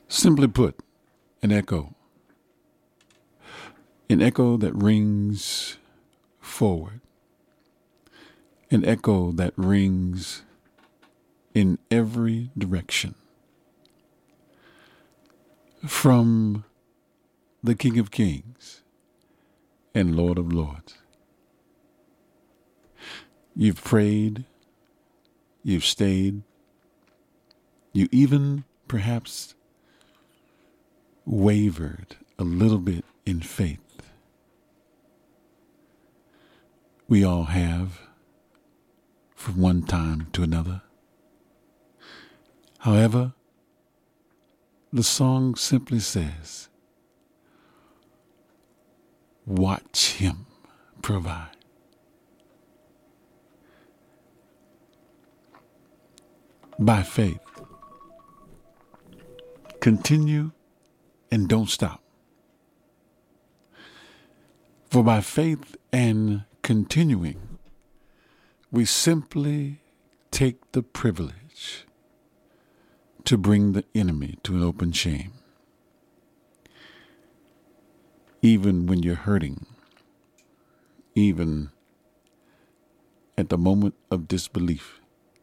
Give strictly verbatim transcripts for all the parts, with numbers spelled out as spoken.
Simply put, an echo. An echo that rings forward. An echo that rings in every direction. From the King of Kings and Lord of Lords. You've prayed, you've stayed, you even perhaps wavered a little bit in faith. We all have from one time to another. However, the song simply says, watch him provide. By faith, continue and don't stop. For by faith and continuing, we simply take the privilege to bring the enemy to an open shame. Even when you're hurting, even at the moment of disbelief,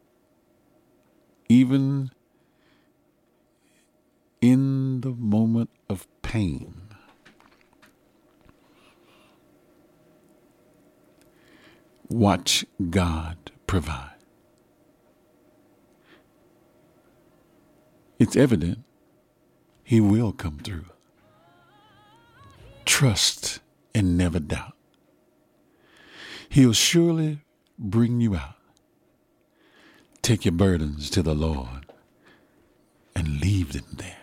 even in the moment of pain, watch God provide. It's evident he will come through. Trust and never doubt. He'll surely bring you out. Take your burdens to the Lord and leave them there.